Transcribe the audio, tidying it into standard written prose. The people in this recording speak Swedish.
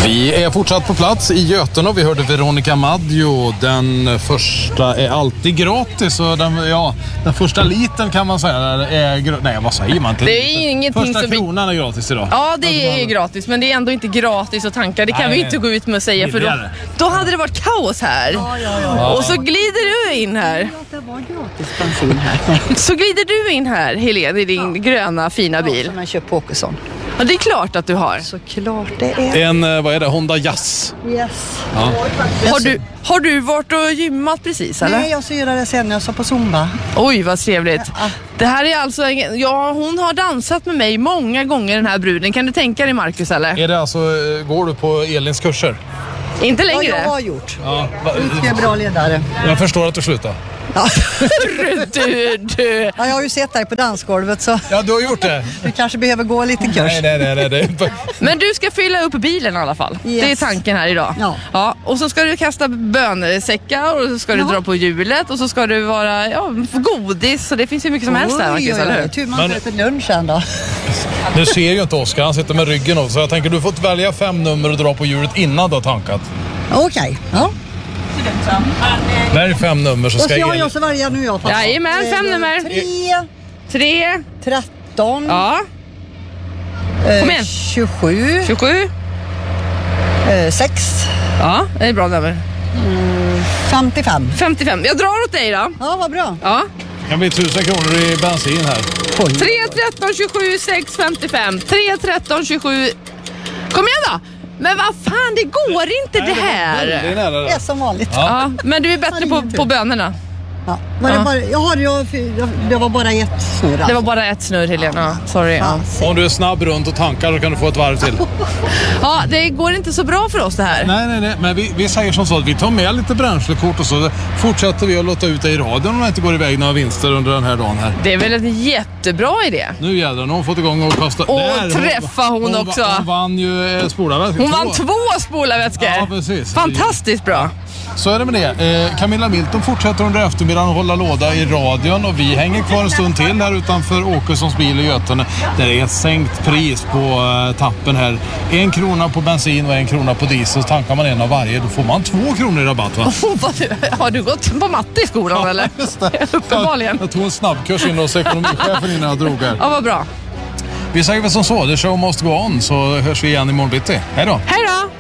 Vi är fortsatt på plats i Götene och vi hörde Veronica Maggio. Den första är alltid gratis och den första liten kan man säga är nej, vad säger man till? Det är ingenting första som kronan är gratis idag. Ja, det är gratis, men det är ändå inte gratis att tanka. Det kan vi inte gå ut med och säga, för då hade det varit kaos här. Ja. Och så glider du in här. Det var gratis bensin här. Så glider du in här, Helene, i din gröna fina bil. Som jag köpt på Åkesson. Ja, det är klart att du har. Såklart det är. En, vad är det? Honda Jazz. Yes. Ja. Har du varit och gymmat precis, eller? Nej, jag ska göra det sen. Jag ska på Zumba. Oj, vad trevligt. Ja. Det här är alltså, hon har dansat med mig många gånger, den här bruden. Kan du tänka dig, Marcus, eller? Är det alltså, går du på Elins kurser? Inte längre. Ja, jag har gjort. Ja. Mycket bra ledare. Jag förstår att du slutar. Ja. Du. Ja, jag har ju sett dig på dansgolvet, så Ja, du har gjort det. du kanske behöver gå lite kurs. Nej. Men du ska fylla upp bilen i alla fall. Yes. Det är tanken här idag. Ja. Och så ska du kasta bönsäckar och så ska du dra på hjulet och så ska du vara godis. Så det finns ju mycket som helst där, Marcus, eller hur? Tur man äter lunch sen då. Nu ser ju inte Oskar, han sitter med ryggen av. Så jag tänker du får välja 5 nummer och dra på hjulet innan du har tankat. Okej, ja. Välj 5 nummer så ska jag så välja nu jag. Jajamän, 5 nummer. 3. 13. Ja. Kom igen. 27. 6. Ja, det är bra nummer. 55. 55. Jag drar åt dig då. Ja, vad bra. Ja. Det kan bli 1000 kronor i bensin här. 3, 13, 27, 6, 55. 3, 13, 27. Kom igen då. Men vad fan, det går inte det här. Det är som vanligt. Ja, men du är bättre på bönerna. Ja. Var det, bara, det var bara ett snurr. Det var bara ett snurr, Helena. Sorry. Ja. Om du är snabb runt och tankar så kan du få ett varv till. Ja, det går inte så bra för oss det här. Nej. Men vi säger som så att vi tar med lite bränslekort och så fortsätter vi att låta ut det i radion om det inte går iväg några vinster under den här dagen här. Det är väl en jättebra idé. Nu gäller det. Hon fått igång och kasta. Och träffa hon också. Hon vann ju spolarvätskor. Hon vann 2 spolarvätskor. Ja, precis. Fantastiskt bra. Så är det med det. Camilla Milton fortsätter under eftermiddagen att hålla låda i radion och vi hänger kvar en stund till här utanför Åkessons bil i Götene. Det är ett sänkt pris på tappen här. 1 krona på bensin och 1 krona på diesel. Så tankar man en av varje, då får man 2 kronor i rabatt, va? Har du gått på matte i skolan eller? Just det. Uppenbarligen. Jag tog en snabbkurs in hos ekonomichefen innan jag drog här. Ja, vad bra. Vi säger väl som så, the show must go on, så hörs vi igen imorgon bitti. Hej då! Hej då!